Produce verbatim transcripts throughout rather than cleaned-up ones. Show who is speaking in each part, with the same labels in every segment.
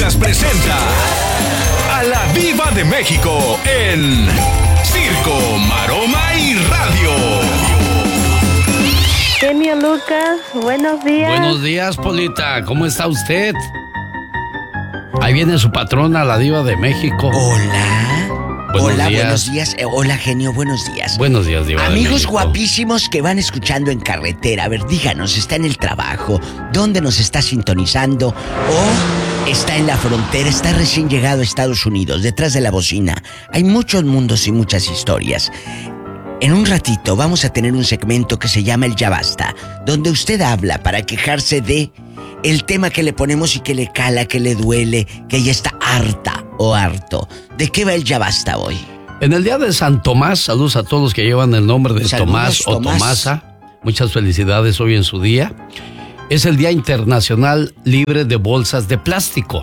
Speaker 1: Noticias presenta a la Diva de México en Circo, Maroma y Radio.
Speaker 2: Genio Lucas, buenos días.
Speaker 3: Buenos días, Polita. ¿Cómo está usted? Ahí viene su patrona, la Diva de México.
Speaker 4: Hola.
Speaker 3: Buenos
Speaker 4: Hola,
Speaker 3: días.
Speaker 4: buenos días. Eh, hola, genio, buenos días.
Speaker 3: Buenos días, Diva de
Speaker 4: Amigos
Speaker 3: México.
Speaker 4: guapísimos que van escuchando en carretera. A ver, díganos, ¿está en el trabajo? ¿Dónde nos está sintonizando? ¿O está en la frontera? ¿Está recién llegado a Estados Unidos, detrás de la bocina? Hay muchos mundos y muchas historias. En un ratito vamos a tener un segmento que se llama El Ya Basta, donde usted habla para quejarse de el tema que le ponemos y que le cala, que le duele, que ya está harta o harto. ¿De qué va el Ya Basta hoy?
Speaker 3: En el día de San Tomás, saludos a todos los que llevan el nombre de
Speaker 4: Saludos,
Speaker 3: Tomás o
Speaker 4: Tomás.
Speaker 3: Tomasa. Muchas felicidades hoy en su día. Es el Día Internacional Libre de Bolsas de Plástico.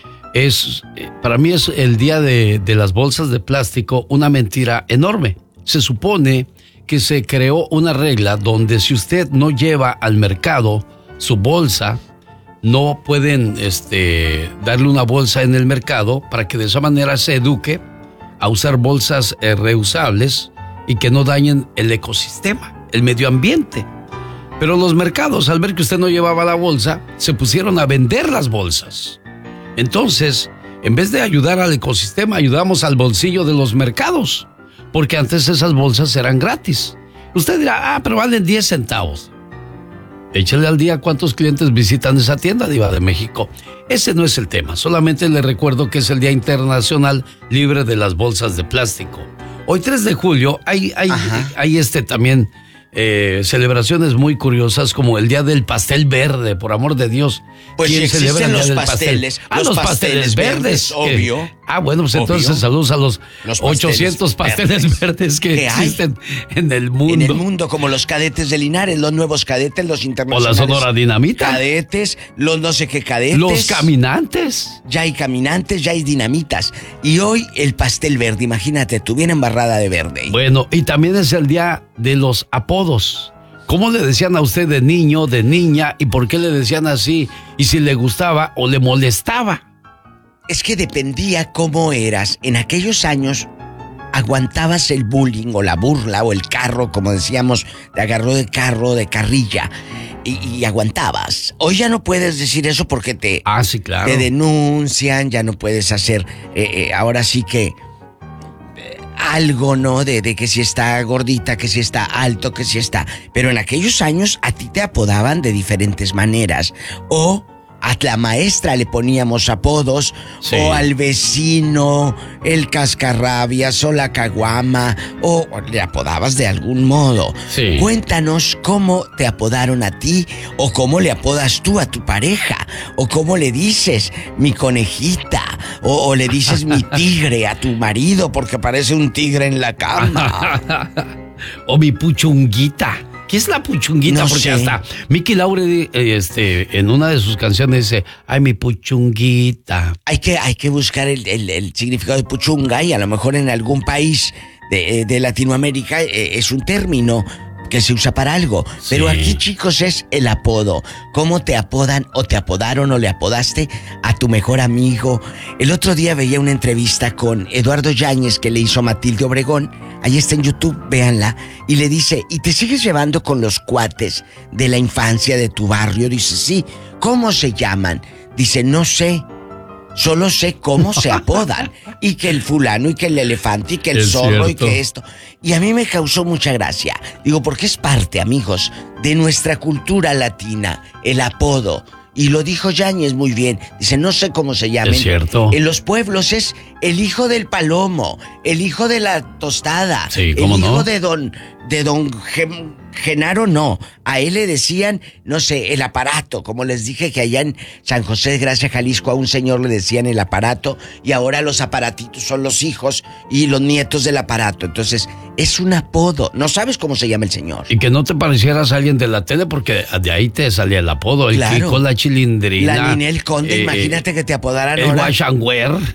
Speaker 3: Es, para mí es el día de, de las bolsas de plástico, una mentira enorme. Se supone que se creó una regla donde si usted no lleva al mercado su bolsa, no pueden este, darle una bolsa en el mercado para que de esa manera se eduque a usar bolsas eh, reusables y que no dañen el ecosistema, el medio ambiente. Pero los mercados, al ver que usted no llevaba la bolsa, se pusieron a vender las bolsas. Entonces, en vez de ayudar al ecosistema, ayudamos al bolsillo de los mercados, porque antes esas bolsas eran gratis. Usted dirá, ah, pero valen diez centavos. Échale al día cuántos clientes visitan esa tienda, Diva de México. Ese no es el tema, solamente le recuerdo que es el Día Internacional Libre de las Bolsas de Plástico. Hoy tres de julio hay, hay, hay este también eh, celebraciones muy curiosas como el Día del Pastel Verde, por amor de Dios.
Speaker 4: Pues si
Speaker 3: ¿Quién celebra
Speaker 4: existen
Speaker 3: el Día
Speaker 4: los
Speaker 3: del pastel?
Speaker 4: pasteles,
Speaker 3: Ah,
Speaker 4: los
Speaker 3: los
Speaker 4: pasteles
Speaker 3: pasteles verdes.
Speaker 4: verdes,
Speaker 3: que-
Speaker 4: obvio.
Speaker 3: Ah, bueno, pues entonces
Speaker 4: Obvio.
Speaker 3: saludos a los,
Speaker 4: Los pasteles
Speaker 3: ochocientos pasteles verdes,
Speaker 4: verdes
Speaker 3: que
Speaker 4: que hay
Speaker 3: existen en el mundo.
Speaker 4: En el mundo, como los cadetes de Linares, los nuevos cadetes, los
Speaker 3: O
Speaker 4: internacionales.
Speaker 3: la Sonora Dinamita.
Speaker 4: Cadetes, los no sé qué cadetes.
Speaker 3: Los caminantes.
Speaker 4: Ya hay caminantes, ya hay dinamitas. Y hoy el pastel verde, imagínate, tú bien embarrada de verde.
Speaker 3: Bueno, y también es el día de los apodos. ¿Cómo le decían a usted de niño, de niña, y por qué le decían así? Y si le gustaba o le molestaba.
Speaker 4: Es que dependía cómo eras. En aquellos años aguantabas el bullying o la burla o el carro, como decíamos, te agarró de carro, de carrilla, y, y aguantabas. Hoy ya no puedes decir eso porque te,
Speaker 3: Ah, sí, claro.
Speaker 4: te denuncian, ya no puedes hacer, eh, eh, ahora sí que eh, algo, ¿no? De, de que si está gordita, que si está alto, que si está... Pero en aquellos años a ti te apodaban de diferentes maneras. O a la maestra le poníamos apodos,
Speaker 3: Sí.
Speaker 4: o al vecino, el cascarrabias, o la caguama, o le apodabas de algún modo.
Speaker 3: Sí.
Speaker 4: Cuéntanos cómo te apodaron a ti, o cómo le apodas tú a tu pareja, o cómo le dices mi conejita, o, o le dices mi tigre a tu marido porque parece un tigre en la cama.
Speaker 3: O mi puchunguita. ¿Qué es la puchunguita?
Speaker 4: No
Speaker 3: Porque
Speaker 4: sé.
Speaker 3: hasta Mickey Laure, eh, este, en una de sus canciones dice, ay, mi puchunguita.
Speaker 4: Hay que, hay que buscar el, el- el significado de puchunga, y a lo mejor en algún país de, de Latinoamérica eh, es un término que se usa para algo. Pero
Speaker 3: Sí.
Speaker 4: aquí, chicos, es el apodo. ¿Cómo te apodan o te apodaron o le apodaste a tu mejor amigo? El otro día veía una entrevista con Eduardo Yáñez que le hizo a Matilde Obregón. Ahí está en YouTube, véanla. Y le dice, ¿y te sigues llevando con los cuates de la infancia de tu barrio? Dice, sí. ¿Cómo se llaman? Dice, no sé. Solo sé cómo se apodan. Y que el fulano, y que el elefante, y que el
Speaker 3: Es
Speaker 4: zorro,
Speaker 3: cierto.
Speaker 4: y que esto. Y a mí me causó mucha gracia. Digo, porque es parte, amigos, de nuestra cultura latina, el apodo. Y lo dijo Yáñez muy bien. Dice, no sé cómo se llamen.
Speaker 3: Es cierto.
Speaker 4: En los pueblos es el hijo del palomo, el hijo de la tostada,
Speaker 3: Sí,
Speaker 4: el
Speaker 3: ¿cómo
Speaker 4: hijo
Speaker 3: no?
Speaker 4: de don, de don Gem- Genaro, no. A él le decían, no sé, el aparato. Como les dije que allá en San José de Gracia, Jalisco, a un señor le decían el aparato, y ahora los aparatitos son los hijos y los nietos del aparato. Entonces, es un apodo. No sabes cómo se llama el señor.
Speaker 3: Y que no te parecieras a alguien de la tele porque de ahí te salía el apodo. El
Speaker 4: Claro.
Speaker 3: Kiko, la Chilindrina.
Speaker 4: La Ninel Conde,
Speaker 3: eh,
Speaker 4: imagínate que te apodaran
Speaker 3: El
Speaker 4: ahora.
Speaker 3: Guachangüer.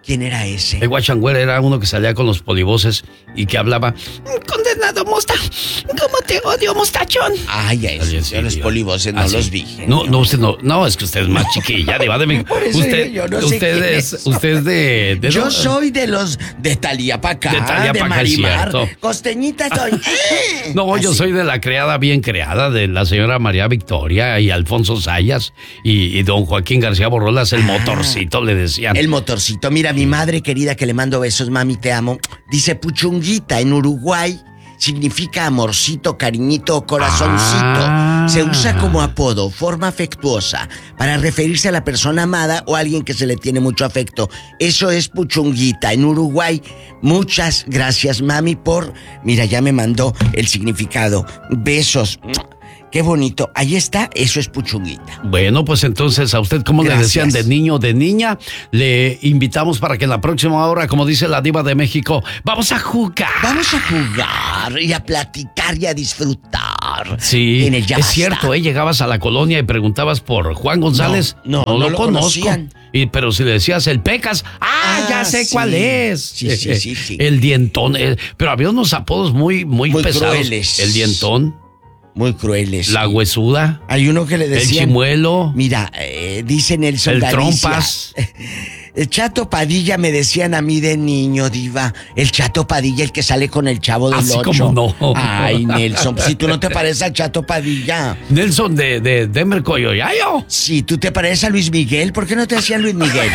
Speaker 4: ¿Quién era ese?
Speaker 3: El Guachangüera era uno que salía con los polivoces y que hablaba, condenado Mosta, ¿cómo te odio, mostachón?
Speaker 4: Ay, a esos, yo los polivoces no
Speaker 3: ¿Ah, sí?
Speaker 4: los vi.
Speaker 3: No, no, usted no, no, es que usted es más chiquilla, Diva de México.
Speaker 4: Por eso
Speaker 3: Usted,
Speaker 4: yo no sé
Speaker 3: usted
Speaker 4: quién
Speaker 3: es,
Speaker 4: es.
Speaker 3: usted es de, de
Speaker 4: Yo
Speaker 3: no-
Speaker 4: soy de los de Talía Pacá,
Speaker 3: De
Speaker 4: de,
Speaker 3: Thalía Pacá, es
Speaker 4: Marimar.
Speaker 3: cierto.
Speaker 4: Costeñita soy.
Speaker 3: No, yo
Speaker 4: Así.
Speaker 3: soy de la criada bien creada, de la señora María Victoria y Alfonso Sayas y, y don Joaquín García Borrolas, el
Speaker 4: Ah.
Speaker 3: motorcito le decían.
Speaker 4: El motorcito. Mira, mi madre querida, que le mando besos, mami, te amo. Dice puchunguita en Uruguay. Significa amorcito, cariñito o corazoncito.
Speaker 3: Ah.
Speaker 4: Se usa como apodo, forma afectuosa, para referirse a la persona amada o a alguien que se le tiene mucho afecto. Eso es puchunguita en Uruguay. Muchas gracias, mami, por... Mira, ya me mandó el significado. Besos. Qué bonito. Ahí está, eso es puchunguita.
Speaker 3: Bueno, pues entonces a usted, como le
Speaker 4: Gracias.
Speaker 3: decían de niño, de niña, le invitamos para que en la próxima hora, como dice la Diva de México, vamos a jugar.
Speaker 4: Vamos a jugar y a platicar y a disfrutar.
Speaker 3: Sí,
Speaker 4: En el Ya
Speaker 3: es
Speaker 4: Basta.
Speaker 3: cierto, ¿eh? Llegabas a la colonia y preguntabas por Juan González.
Speaker 4: No, no, no lo conocían.
Speaker 3: Y, pero si le decías el Pecas, ¡ah,
Speaker 4: Ah,
Speaker 3: ya sé
Speaker 4: sí.
Speaker 3: cuál es!
Speaker 4: Sí, sí, sí, sí.
Speaker 3: El dientón. eh, pero había unos apodos muy, muy,
Speaker 4: Muy
Speaker 3: pesados.
Speaker 4: crueles.
Speaker 3: El dientón,
Speaker 4: Muy crueles.
Speaker 3: la huesuda,
Speaker 4: Hay uno que le
Speaker 3: el
Speaker 4: decían...
Speaker 3: chimuelo,
Speaker 4: Mira, eh, dice Nelson
Speaker 3: el
Speaker 4: Galicia.
Speaker 3: trompas.
Speaker 4: El Chato Padilla me decían a mí de niño, diva. El Chato Padilla, el que sale con el Chavo del
Speaker 3: Así
Speaker 4: Ocho.
Speaker 3: como no.
Speaker 4: Ay, Nelson, si tú no te pareces al Chato Padilla.
Speaker 3: Nelson de, de Denver Coyoyayo.
Speaker 4: Si tú te pareces a Luis Miguel, ¿por qué no te decían Luis Miguel?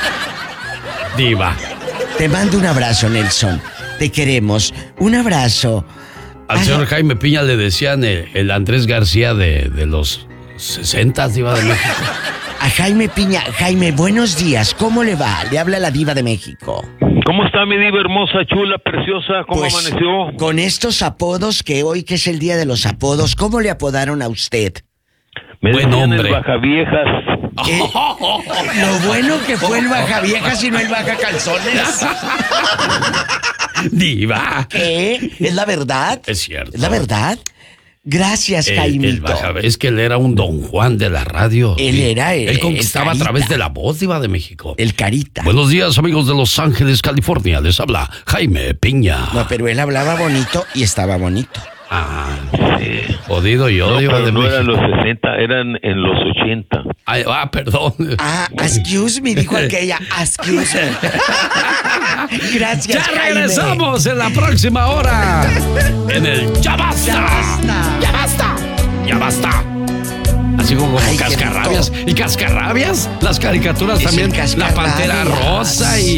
Speaker 3: Diva.
Speaker 4: Te mando un abrazo, Nelson. Te queremos. Un abrazo.
Speaker 3: Al
Speaker 4: Ay,
Speaker 3: señor Jaime Piña le decían el, el Andrés García de, de los sesentas, Diva de México.
Speaker 4: A Jaime Piña. Jaime, buenos días. ¿Cómo le va? Le habla la Diva de México.
Speaker 5: ¿Cómo está mi diva hermosa, chula, preciosa? ¿Cómo
Speaker 4: Pues,
Speaker 5: amaneció?
Speaker 4: con estos apodos que hoy que es el día de los apodos, ¿cómo le apodaron a usted?
Speaker 5: Me
Speaker 3: buen
Speaker 5: decían
Speaker 3: hombre.
Speaker 5: el bajaviejas.
Speaker 4: ¿Qué? Lo bueno que fue el baja vieja, si no el baja calzones.
Speaker 3: Diva.
Speaker 4: ¿Qué? ¿Es la verdad?
Speaker 3: Es cierto.
Speaker 4: ¿Es la verdad? Gracias,
Speaker 3: El,
Speaker 4: Jaimito.
Speaker 3: el baja, es que él era un Don Juan de la radio.
Speaker 4: Él
Speaker 3: Sí.
Speaker 4: era, eh,
Speaker 3: Él conquistaba
Speaker 4: el
Speaker 3: a través
Speaker 4: carita.
Speaker 3: de la voz, Diva de México.
Speaker 4: El carita.
Speaker 3: Buenos días, amigos de Los Ángeles, California. Les habla Jaime Piña.
Speaker 4: No, pero él hablaba bonito y estaba bonito.
Speaker 3: Ah, jodido yo,
Speaker 5: No,
Speaker 3: Diva
Speaker 5: pero
Speaker 3: de
Speaker 5: no
Speaker 3: México.
Speaker 5: eran los sesenta, eran en los ochenta.
Speaker 3: Ay, ah, perdón.
Speaker 4: Ah, excuse me, dijo aquella. Excuse me. Gracias,
Speaker 3: Ya
Speaker 4: Jaime.
Speaker 3: regresamos en la próxima hora. En el Ya Basta.
Speaker 4: Ya basta.
Speaker 3: Ya basta. Ya basta. Así como
Speaker 4: Ay, qué
Speaker 3: Cascarrabias.
Speaker 4: rico.
Speaker 3: ¿Y Cascarrabias? Las caricaturas
Speaker 4: Es el
Speaker 3: también. La Pantera
Speaker 4: Cascarrabias.
Speaker 3: Rosa y